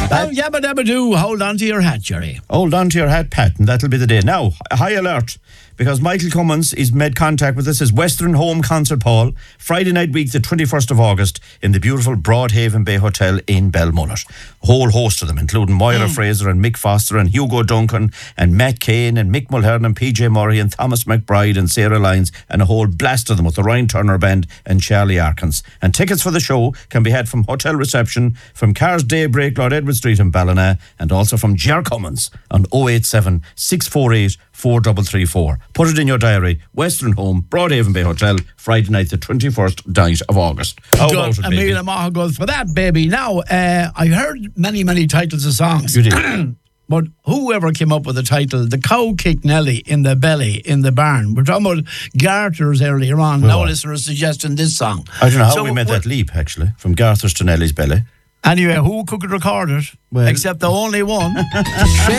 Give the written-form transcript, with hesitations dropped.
Yabba dabba do, hold on to your hat, Jerry. Hold on to your hat, Pat, and that'll be the day. Now, high alert, because Michael Cummins is made contact with us as Western Home Concert Hall, Friday night week, the 21st of August, in the beautiful Broadhaven Bay Hotel in Belmullet. A whole host of them, including Moira Fraser and Mick Foster and Hugo Duncan and Matt Kane and Mick Mulhern and PJ Murray and Thomas McBride and Sarah Lyons, and a whole blast of them with the Ryan Turner Band and Charlie Arkins. And tickets for the show can be had from hotel reception, from Cars Daybreak, Lord Edward Street in Ballina, and also from Ger Cummins on 087 648 4334. Put it in your diary. Western Home, Broadhaven Bay Hotel, Friday night, the 21st night of August. How about it, baby? Amelia Maha goes for that, baby. Now, I heard many titles of songs. You did. But whoever came up with the title, The Cow Kicked Nelly in the Belly in the Barn. We're talking about Garters earlier on. Now listeners suggesting this song. I don't know how we made that leap, actually, from Garters to Nelly's belly. Anyway, who could record it? Well, except the only one.